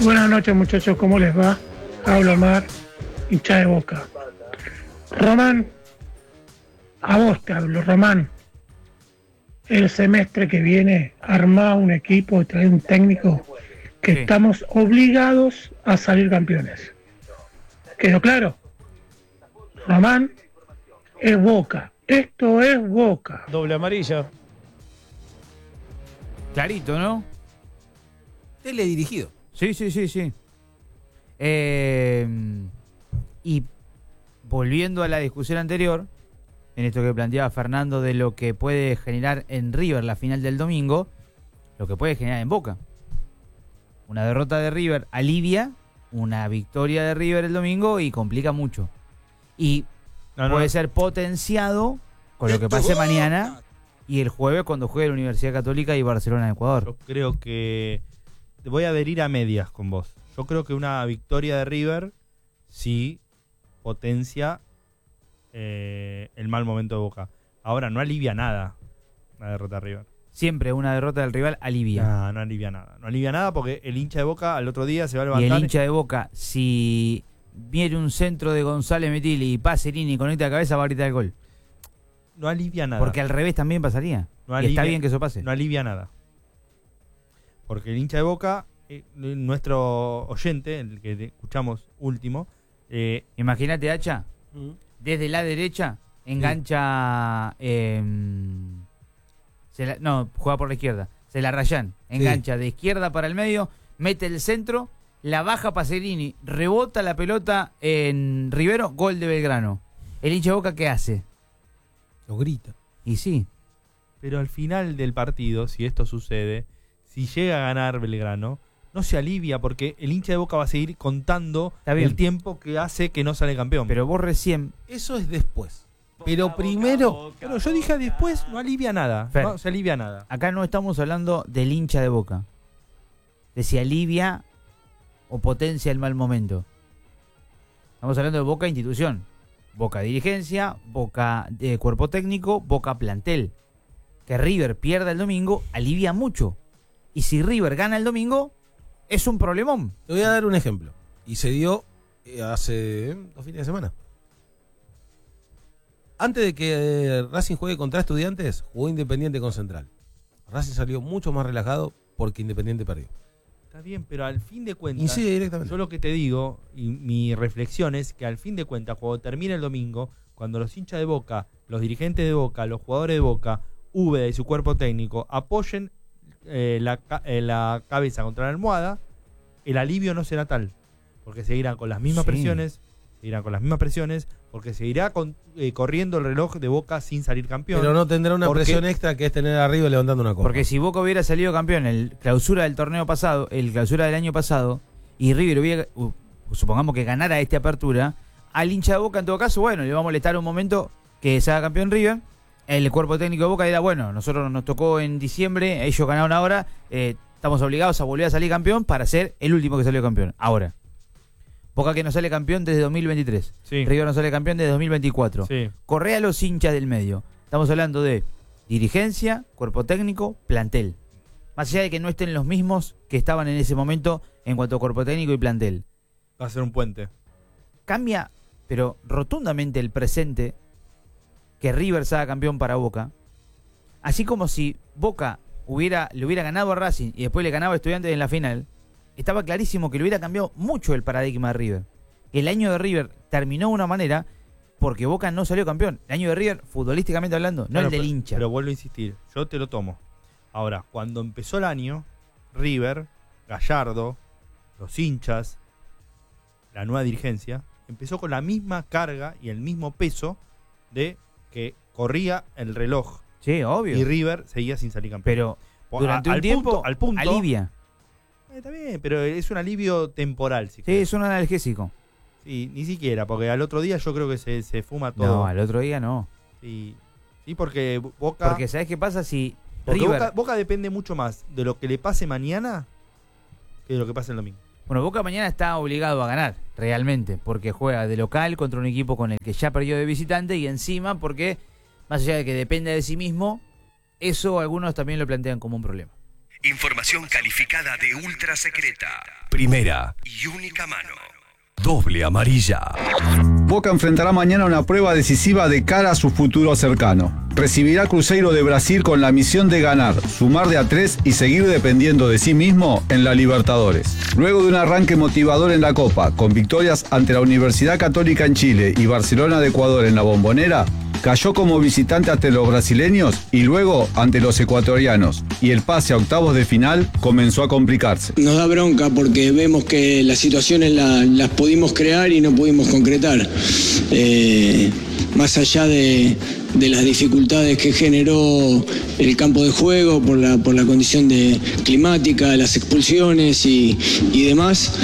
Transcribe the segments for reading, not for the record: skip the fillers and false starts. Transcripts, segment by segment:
Buenas noches, muchachos, ¿cómo les va? Hablo Omar, hincha de Boca. Román, a vos te hablo, Román. El semestre que viene, armá un equipo y trae un técnico que Sí. estamos obligados a salir campeones. ¿Quedó claro? Román, es Boca. Esto es Boca. Doble amarilla. Clarito, ¿no? Teledirigido. Sí. Y volviendo a la discusión anterior, en esto que planteaba Fernando de lo que puede generar en River la final del domingo, lo que puede generar en Boca. Una derrota de River alivia, una victoria de River el domingo y complica mucho. Y puede ser potenciado con lo que pase mañana y el jueves cuando juegue la Universidad Católica y Barcelona de Ecuador. Yo creo que voy a adherir a medias con vos. Yo creo que una victoria de River sí potencia el mal momento de Boca. Ahora, no alivia nada la derrota de River. Siempre una derrota del rival alivia. No alivia nada. No alivia nada porque el hincha de Boca al otro día se va a Y levantar. el hincha de Boca, si viene un centro de González Metilli y Pacerini y conecta la cabeza, va a gritar el gol. No alivia nada. Porque al revés también pasaría. No Y está alivia- bien que eso pase. No alivia nada. Porque el hincha de Boca, nuestro oyente, el que escuchamos último, Imagínate, Hacha, desde la derecha engancha. Juega por la izquierda. Se la rayan. Engancha de izquierda para el medio, mete el centro, la baja Pacerini, rebota la pelota en Rivero, gol de Belgrano. ¿El hincha de Boca qué hace? Lo grita. Y sí. pero al final del partido, si esto sucede, si llega a ganar Belgrano, no se alivia porque el hincha de Boca va a seguir contando Está bien. el tiempo que hace que no sale campeón. Pero vos recién. Eso es después. Pero primero, Pero yo dije después, no alivia nada. Fer. No se alivia nada. Acá no estamos hablando del hincha de Boca, de si alivia o potencia el mal momento. Estamos hablando de Boca institución, Boca dirigencia, Boca cuerpo técnico, Boca plantel. Que River pierda el domingo alivia mucho. Y si River gana el domingo, es un problemón. te voy a dar un ejemplo. Y se dio hace 2 fines de semana. Antes de que Racing juegue contra Estudiantes, jugó Independiente con Central. Racing salió mucho más relajado porque Independiente perdió. Está bien, pero al fin de cuentas, Incide directamente. yo lo que te digo, y mi reflexión es que al fin de cuentas, cuando termine el domingo, cuando los hinchas de Boca, los dirigentes de Boca, los jugadores de Boca, Úbeda y su cuerpo técnico apoyen la cabeza contra la almohada, el alivio no será tal. Porque seguirán con las mismas Sí. presiones, porque seguirá corriendo el reloj de Boca sin salir campeón. Pero no tendrá una Porque- presión extra que es tener arriba levantando una copa. Porque si Boca hubiera salido campeón en el clausura del torneo pasado, el clausura del año pasado, y River hubiera, supongamos que ganara esta apertura, al hincha de Boca en todo caso, bueno, le va a molestar un momento que se haga campeón River. El cuerpo técnico de Boca dirá, bueno, nosotros nos tocó en diciembre, ellos ganaron ahora, estamos obligados a volver a salir campeón para ser el último que salió campeón. Ahora, Boca que no sale campeón desde 2023, Sí. River no sale campeón desde 2024. Sí. Corre a los hinchas del medio. Estamos hablando de dirigencia, cuerpo técnico, plantel. Más allá de que no estén los mismos que estaban en ese momento en cuanto a cuerpo técnico y plantel. Va a ser un puente. Cambia, pero rotundamente el presente que River sea campeón para Boca. Así como si Boca le hubiera ganado a Racing y después le ganaba a Estudiantes en la final, estaba clarísimo que le hubiera cambiado mucho el paradigma de River. El año de River terminó de una manera porque Boca no salió campeón. El año de River, futbolísticamente hablando, no Claro, el del pero- hincha. Pero vuelvo a insistir, yo te lo tomo. Ahora, cuando empezó el año, River, Gallardo, los hinchas, la nueva dirigencia, empezó con la misma carga y el mismo peso de que corría el reloj Sí, obvio. y River seguía sin salir campeón. Pero durante un tiempo al punto, alivia. Está bien, pero es un alivio temporal. Si Sí, querés. es un analgésico. Sí, ni siquiera, porque al otro día yo creo que se fuma todo. No, al otro día no. Sí, porque Boca... Porque ¿sabés qué pasa si Porque River... Boca depende mucho más de lo que le pase mañana que de lo que pase el domingo. Bueno, Boca mañana está obligado a ganar, realmente, porque juega de local contra un equipo con el que ya perdió de visitante y encima porque, más allá de que depende de sí mismo, eso algunos también lo plantean como un problema. Información calificada de ultra secreta. Primera y única mano. Doble amarilla. Boca enfrentará mañana una prueba decisiva de cara a su futuro cercano. Recibirá Cruzeiro de Brasil con la misión de ganar, sumar de a 3 y seguir dependiendo de sí mismo en la Libertadores. Luego de un arranque motivador en la Copa, con victorias ante la Universidad Católica en Chile y Barcelona de Ecuador en la Bombonera, cayó como visitante ante los brasileños y luego ante los ecuatorianos, y el pase a octavos de final comenzó a complicarse. Nos da bronca porque vemos que las situaciones las pudimos crear y no pudimos concretar. Más allá de las dificultades que generó el campo de juego por la condición climática, las expulsiones y demás,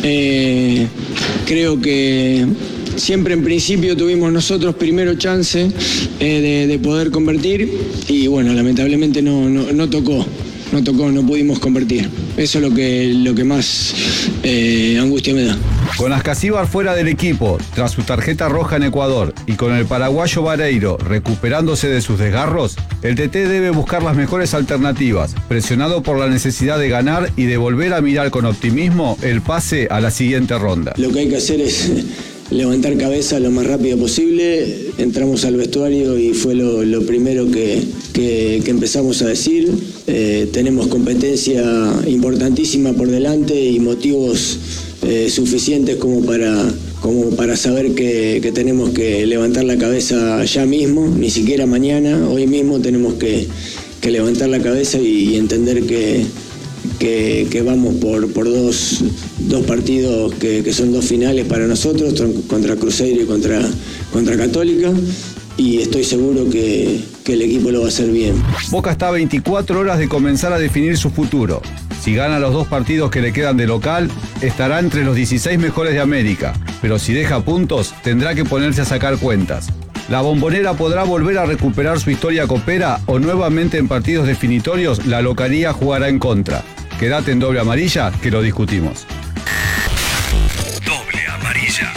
creo que siempre en principio tuvimos nosotros primero chance de poder convertir y bueno, lamentablemente no tocó, no pudimos convertir. Eso es lo que más angustia me da. Con Ascasíbar fuera del equipo, tras su tarjeta roja en Ecuador, y con el paraguayo Vareiro recuperándose de sus desgarros, el TT debe buscar las mejores alternativas, presionado por la necesidad de ganar y de volver a mirar con optimismo el pase a la siguiente ronda. Lo que hay que hacer es levantar cabeza lo más rápido posible. Entramos al vestuario y fue lo primero que empezamos a decir. Tenemos competencia importantísima por delante y motivos suficientes como para saber que tenemos que levantar la cabeza ya mismo, ni siquiera mañana, hoy mismo tenemos que levantar la cabeza y entender que vamos por dos partidos que son dos finales para nosotros, contra Cruzeiro y contra Católica, y estoy seguro que el equipo lo va a hacer bien. Boca está a 24 horas de comenzar a definir su futuro. Si gana los dos partidos que le quedan de local, estará entre los 16 mejores de América, pero si deja puntos, tendrá que ponerse a sacar cuentas. La Bombonera podrá volver a recuperar su historia copera o nuevamente en partidos definitorios la localía jugará en contra. Quédate en Doble Amarilla que lo discutimos. Doble amarilla.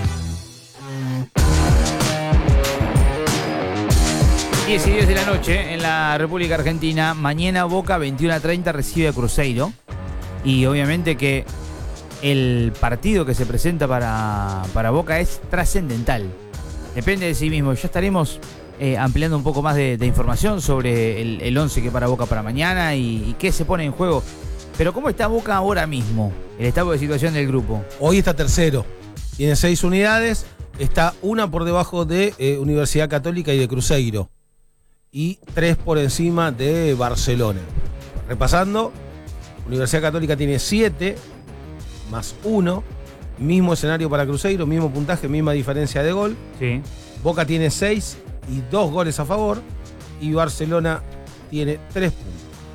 Y 10 de la noche en la República Argentina. Mañana Boca 21:30 recibe a Cruzeiro. Y obviamente que el partido que se presenta para Boca es trascendental. Depende de sí mismo. Ya estaremos ampliando un poco más de información sobre el 11 que para Boca para mañana y qué se pone en juego. Pero ¿cómo está Boca ahora mismo? El estado de situación del grupo. Hoy está tercero. Tiene 6 unidades. Está una por debajo de Universidad Católica y de Cruzeiro. Y 3 por encima de Barcelona. Repasando, Universidad Católica tiene 7 más 1. Mismo escenario para Cruzeiro, mismo puntaje, misma diferencia de gol. Sí. Boca tiene 6 y 2 goles a favor. Y Barcelona tiene 3 puntos.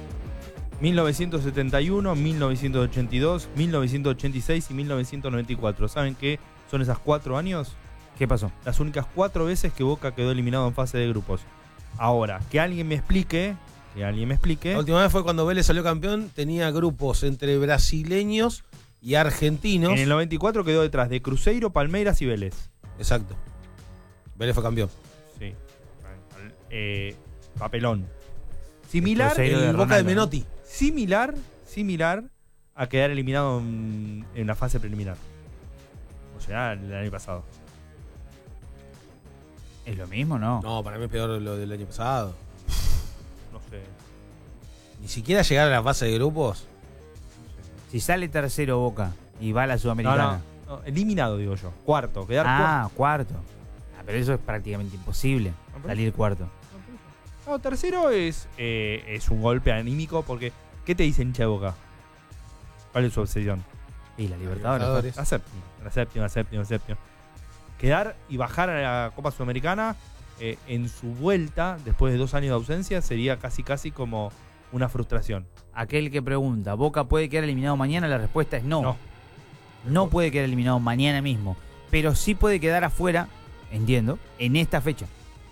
1971, 1982, 1986 y 1994. ¿Saben qué son esos 4 años? ¿Qué pasó? Las únicas 4 veces que Boca quedó eliminado en fase de grupos. Ahora, que alguien me explique. La última vez fue cuando Vélez salió campeón, tenía grupos entre brasileños y argentinos. En el 94 quedó detrás de Cruzeiro, Palmeiras y Vélez. Exacto. Vélez fue campeón. Sí. Papelón. Similar el Boca de Menotti. Similar a quedar eliminado en la fase preliminar. O sea, el año pasado. ¿Es lo mismo, no? No, para mí es peor lo del año pasado. No sé. Ni siquiera llegar a la fase de grupos. Si sale tercero Boca y va a la Sudamericana. No, eliminado, digo yo. Cuarto. Cuarto. Pero eso es prácticamente imposible, salir cuarto. No, tercero es un golpe anímico porque ¿qué te dice hincha de Boca? ¿Cuál es su obsesión? Y la Libertadores. La séptima. Quedar y bajar a la Copa Sudamericana en su vuelta después de 2 años de ausencia sería casi como una frustración. Aquel que pregunta, ¿Boca puede quedar eliminado mañana? La respuesta es no. No puede quedar eliminado mañana mismo, pero sí puede quedar afuera, entiendo, en esta fecha.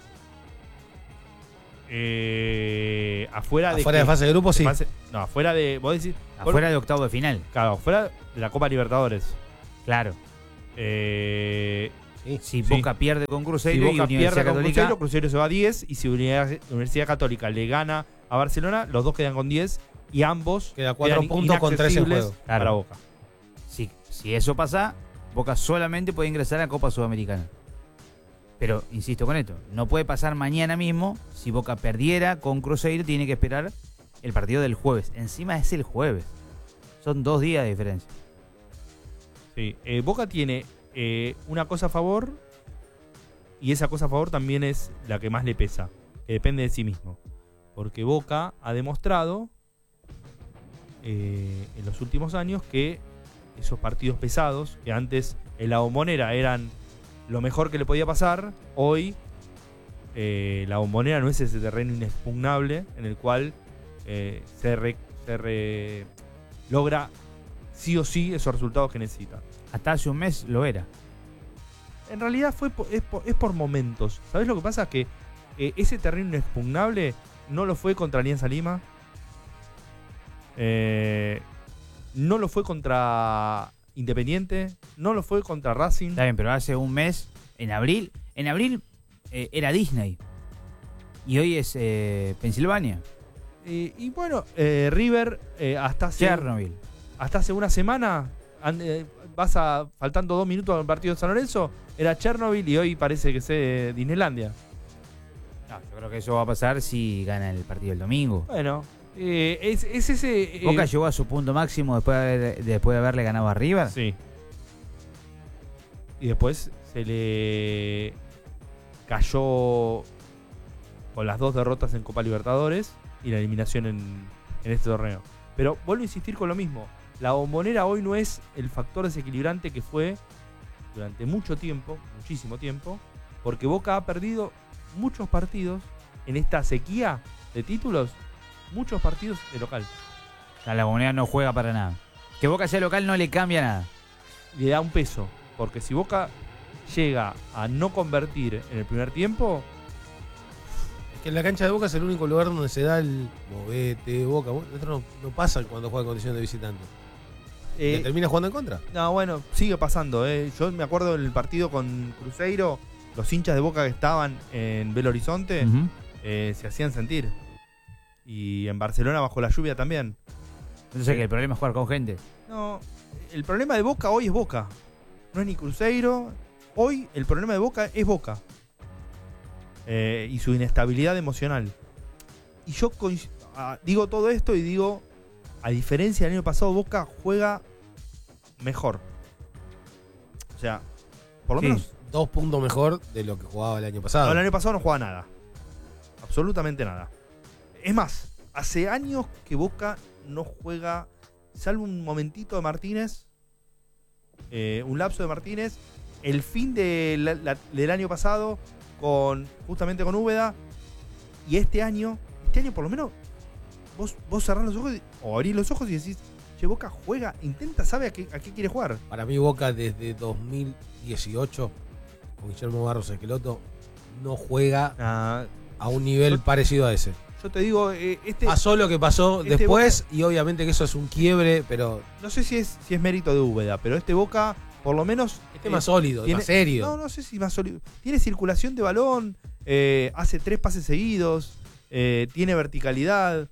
Afuera de fase de grupo, sí. Afuera de. ¿Vos decís? Afuera de octavo de final. Claro, afuera de la Copa Libertadores. Claro. Si Boca pierde con Cruzeiro y Boca Universidad pierde Católica. Cruzeiro se va a 10. Y si Universidad Católica le gana a Barcelona, los dos quedan con 10 y ambos Queda 4 quedan puntos con 3 en inaccesibles juego. Claro. para Boca. Si eso pasa, Boca solamente puede ingresar a Copa Sudamericana. Pero, insisto con esto, no puede pasar mañana mismo. Si Boca perdiera con Cruzeiro, tiene que esperar el partido del jueves. Encima es el jueves. Son 2 días de diferencia. Sí, Boca tiene una cosa a favor y esa cosa a favor también es la que más le pesa, que depende de sí mismo. Porque Boca ha demostrado en los últimos años que esos partidos pesados, que antes en la Bombonera eran lo mejor que le podía pasar, hoy la Bombonera no es ese terreno inexpugnable en el cual logra sí o sí esos resultados que necesita. Hasta hace un mes lo era. En realidad es por momentos. ¿Sabés lo que pasa? Que ese terreno inexpugnable no lo fue contra Alianza Lima. No lo fue contra Independiente. No lo fue contra Racing. Está bien, pero hace un mes, en abril era Disney. Y hoy es Pensilvania. Y bueno, River hasta hace una semana, faltando 2 minutos al partido de San Lorenzo, era Chernobyl y hoy parece que es Disneylandia. No, yo creo que eso va a pasar si gana el partido el domingo. Bueno, es ese... Boca llegó a su punto máximo después de haberle ganado a River. Sí. Y después se le cayó con las 2 derrotas en Copa Libertadores y la eliminación en este torneo. Pero vuelvo a insistir con lo mismo. La Bombonera hoy no es el factor desequilibrante que fue durante mucho tiempo, muchísimo tiempo, porque Boca ha perdido muchos partidos en esta sequía de títulos, muchos partidos de local. La Bombonera no juega para nada. Que Boca sea local no le cambia nada. Le da un peso, porque si Boca llega a no convertir en el primer tiempo... Es que en la cancha de Boca es el único lugar donde se da el movete, Boca. Esto no pasa cuando juega en condición de visitante. ¿Le termina jugando en contra? No, bueno, sigue pasando. Yo me acuerdo del partido con Cruzeiro, los hinchas de Boca que estaban en Belo Horizonte se hacían sentir. Y en Barcelona bajo la lluvia también. Entonces que el problema es jugar con gente. No, el problema de Boca hoy es Boca. No es ni Cruzeiro. Hoy el problema de Boca es Boca. Y su inestabilidad emocional. Y yo digo todo esto y digo, a diferencia del año pasado, Boca juega mejor. O sea, por lo menos... 2 puntos mejor de lo que jugaba el año pasado. No, el año pasado no jugaba nada. Absolutamente nada. Es más, hace años que Boca no juega, salvo un momentito de Martínez, un lapso de Martínez, el fin del año pasado, justamente con Úbeda, y este año por lo menos vos cerrás los ojos o abrís los ojos y decís, che, Boca juega, intenta, sabe a qué quiere jugar. Para mí Boca desde 2018 con Guillermo Barros Esqueloto no juega a un nivel parecido a ese. Yo te digo, pasó lo que pasó después Boca, y obviamente que eso es un quiebre, pero no sé si es mérito de Úbeda, pero este Boca por lo menos más sólido, más serio. No sé si más sólido. Tiene circulación de balón, hace 3 pases seguidos, tiene verticalidad.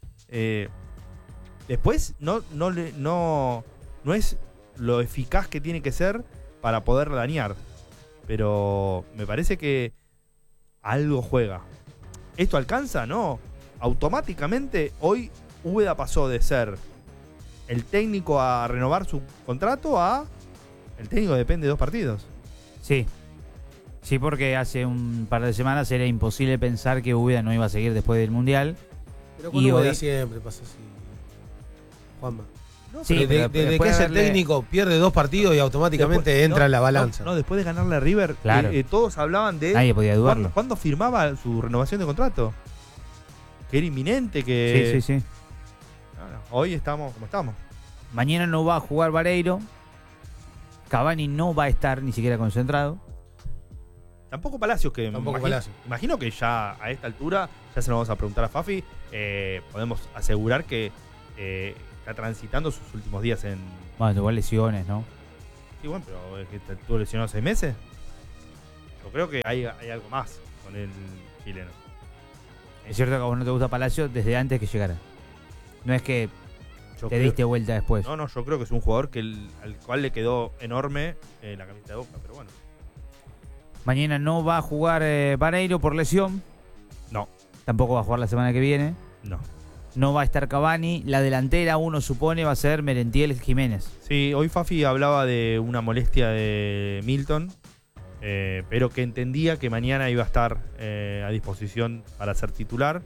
Después no es lo eficaz que tiene que ser para poder dañar. Pero me parece que algo juega. ¿Esto alcanza? No. Automáticamente hoy Úbeda pasó de ser el técnico a renovar su contrato a el técnico depende de 2 partidos. Sí. Sí, porque hace un par de semanas era imposible pensar que Úbeda no iba a seguir después del Mundial. Pero con Úbeda siempre pasa así, Juanma. No, sí, desde que es el técnico pierde 2 partidos y automáticamente entra en la balanza. No, después de ganarle a River, claro. Todos hablaban de nadie podía dudarlo. ¿Cuándo firmaba su renovación de contrato? Que era inminente, que... Sí. Hoy estamos como estamos. Mañana no va a jugar Vareiro. Cavani no va a estar ni siquiera concentrado. Tampoco Palacios, que Palacios. Imagino que ya a esta altura, ya se lo vamos a preguntar a Fafi, podemos asegurar que está transitando sus últimos días en... Bueno, tuvo lesiones, ¿no? Sí, bueno, pero es que estuvo lesionado 6 meses. Yo creo que hay algo más con el chileno. Es cierto que a vos no te gusta Palacio desde antes que llegara. No es que Yo te creo- diste vuelta después. No, yo creo que es un jugador al cual le quedó enorme la camiseta de Boca, pero bueno. Mañana no va a jugar Vareiro por lesión. No, Tampoco va a jugar la semana que viene. no. No va a estar Cavani. La delantera, uno supone, va a ser Merentiel Jiménez. Sí, hoy Fafi hablaba de una molestia de Milton, pero que entendía que mañana iba a estar a disposición para ser titular.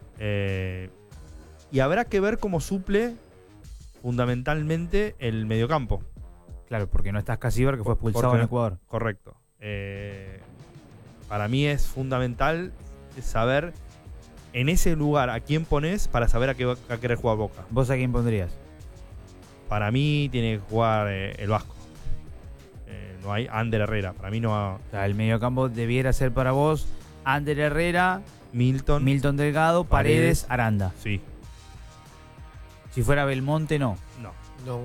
Y habrá que ver cómo suple fundamentalmente el mediocampo. Claro, porque no está Casíbar, que fue expulsado Porque- en Ecuador. Correcto. Para mí es fundamental saber en ese lugar a quién pones para saber a qué va a querer jugar Boca. ¿Vos a quién pondrías? Para mí tiene que jugar el Vasco. No hay Ander Herrera. Para mí no va O sea, el mediocampo debiera ser para vos Ander Herrera, Milton. Milton Delgado, Paredes, Aranda. Sí. Si fuera Belmonte, no. No. No,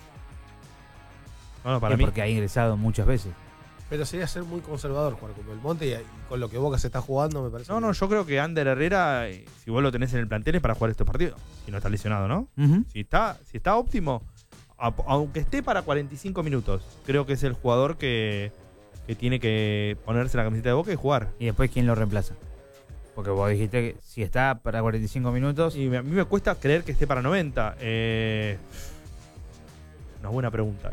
No, para Es mí. porque ha ingresado muchas veces. pero sería ser muy conservador jugar con Belmonte y con lo que Boca se está jugando, me parece. No, yo creo que Ander Herrera, si vos lo tenés en el plantel, es para jugar estos partidos. Si no está lesionado, ¿no? Ujú. Si está óptimo, aunque esté para 45 minutos, creo que es el jugador que tiene que ponerse la camiseta de Boca y jugar. Y después, ¿quién lo reemplaza? Porque vos dijiste que si está para 45 minutos, Y a mí me cuesta creer que esté para 90. Una buena pregunta.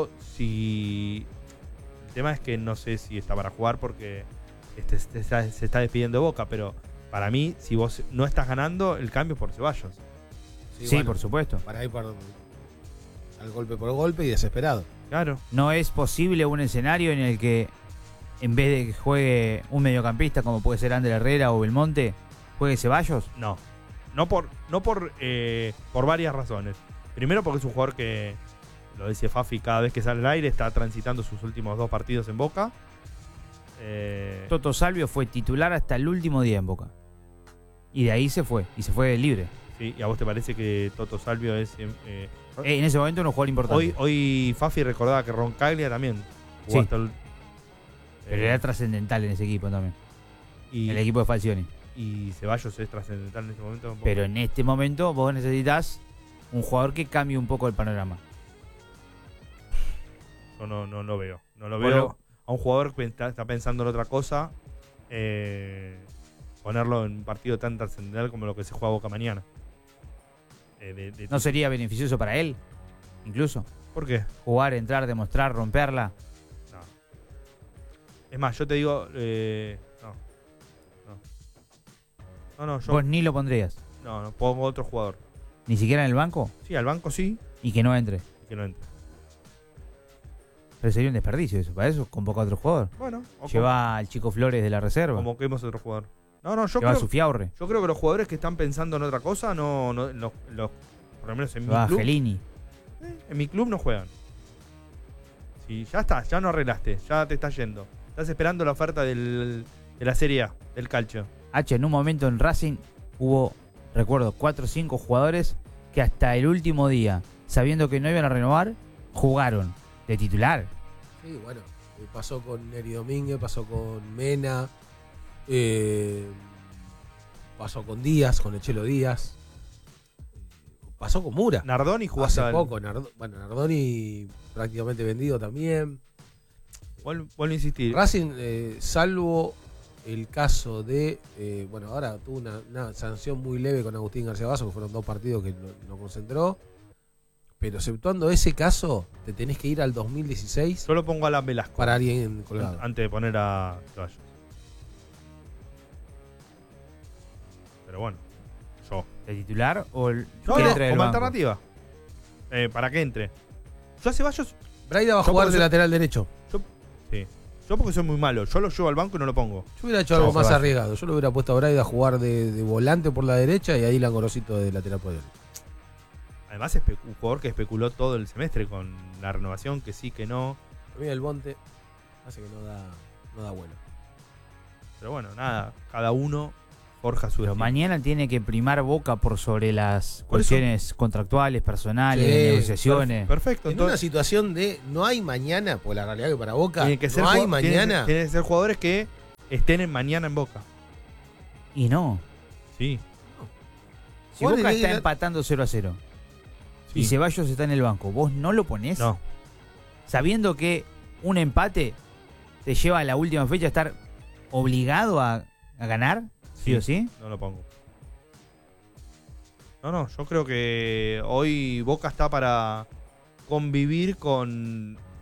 El tema es que no sé si está para jugar porque se está despidiendo de Boca, pero para mí, si vos no estás ganando, el cambio es por Ceballos. sí, bueno, por supuesto. Para ir al golpe por golpe y desesperado. Claro. No es posible un escenario en el que en vez de que juegue un mediocampista como puede ser Ander Herrera o Belmonte, juegue Ceballos. No. No por varias razones. Primero porque es un jugador que, lo dice Fafi, cada vez que sale al aire está transitando sus últimos 2 partidos en Boca. Toto Salvio fue titular hasta el último día en Boca. Y de ahí se fue. Y se fue libre. Sí, ¿y a vos te parece que Toto Salvio es... En ese momento era un jugador importante. Hoy Fafi recordaba que Roncaglia también jugó Sí. hasta el... Pero era trascendental en ese equipo también. y, El equipo de Falcioni. y Ceballos es trascendental en ese momento. Tampoco. Pero en este momento vos necesitas un jugador que cambie un poco el panorama. Yo no lo veo. No lo Bueno. veo a un jugador que está pensando en otra cosa. Ponerlo en un partido tan trascendental como lo que se juega Boca mañana. ¿No sería beneficioso para él? Incluso. ¿Por qué? Jugar, entrar, demostrar, romperla. No. Es más, yo te digo... No, yo Vos ni lo pondrías. no pongo otro jugador. Ni siquiera en el banco. Sí, al banco sí, Y que no entre. que no entre. Pero sería un desperdicio eso. Para eso convoca a otro jugador. Bueno, o Lleva al Chico Flores de la reserva. convoquemos a otro jugador. No, yo Lleva a creo, Sufiaurre. yo creo que los jugadores que están pensando en otra cosa, por lo menos en mi Lleva a club, Gelini. en mi club no juegan. Si ya está, ya no arreglaste, ya te estás yendo. Estás esperando la oferta de la Serie A, del calcio. En un momento en Racing hubo, recuerdo, 4 o 5 jugadores que hasta el último día, sabiendo que no iban a renovar, jugaron de titular. Sí, bueno, pasó con Neri Domínguez, pasó con Mena, pasó con Díaz, con Echelo Díaz, pasó con Mura. Nardoni jugó Hace hasta poco, Nardoni prácticamente vendido también. Vuelvo a insistir. Racing, salvo el caso de, ahora tuvo una sanción muy leve con Agustín García Basso, que fueron 2 partidos que no concentró. Pero exceptuando ese caso, te tenés que ir al 2016 Yo lo pongo a Alan Velasco para alguien colgado. antes de poner a Ceballos. Pero bueno, yo. ¿De titular o el No, que no, entre del como banco? alternativa. Para que entre. Yo a Ceballos, Braida va a Yo jugar puedo de ser- lateral derecho. sí. Yo porque soy muy malo. Yo lo llevo al banco y no lo pongo. Yo hubiera hecho Chao, algo más Ceballos. arriesgado. Yo lo hubiera puesto a Braida a jugar de volante por la derecha y ahí Langorosito de lateral por derecha. Además es un jugador que especuló todo el semestre con la renovación, que sí, que no. A mí el Bonte hace que no da vuelo. Pero bueno, nada. Cada uno forja su Pero destino. mañana tiene que primar Boca por sobre las Por eso. cuestiones contractuales, personales, Sí, de negociaciones. Perfecto. En una Entonces, situación de no hay mañana, pues la realidad que para Boca tienen que ser no hay tienen- mañana. Tienen que ser jugadores que estén mañana en Boca. Y no. Sí. Si Vos Boca tenés está que- empatando 0-0 Sí. y Ceballos está en el banco, ¿vos no lo ponés? No. Sabiendo que un empate te lleva a la última fecha a estar obligado a ganar, sí o sí. No lo pongo. No, yo creo que hoy Boca está para convivir con